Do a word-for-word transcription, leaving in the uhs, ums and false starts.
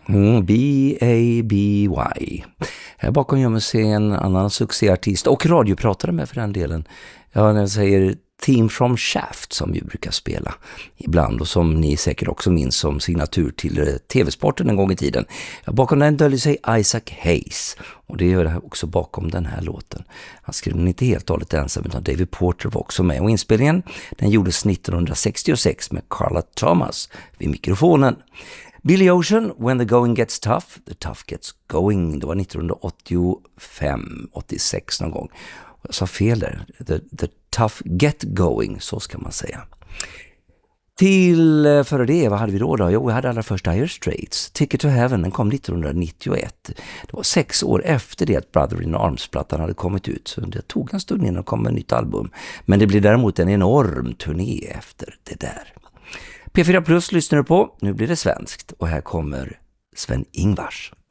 Mm, B A B Y. Här bakom gömmer sig en annan succéartist och radiopratare med för den delen. Ja, när jag säger Theme from Shaft som vi brukar spela ibland och som ni säkert också minns som signatur till tv-sporten en gång i tiden. Ja, bakom den döljer sig Isaac Hayes och det gör det också bakom den här låten. Han skrev den inte helt och hållet ensam utan David Porter var också med och inspelningen den gjordes nittonhundrasextiosex med Carla Thomas vid mikrofonen. Billy Ocean, When the Going Gets Tough, The Tough Gets Going. Det var nittonhundraåttiofem åttiosex någon gång. Jag sa fel där. The, the Tough Get Going, så ska man säga. Till före det, vad hade vi då då? Jo, vi hade allra först Dire Straits. Ticket to Heaven, den kom nittonhundranittioett. Det var sex år efter det att Brother in Arms-plattan hade kommit ut. Så det tog en stund innan det kom ett nytt album. Men det blir däremot en enorm turné efter det där. P fyra Plus lyssnar du på. Nu blir det svenskt. Och här kommer Sven Ingvars.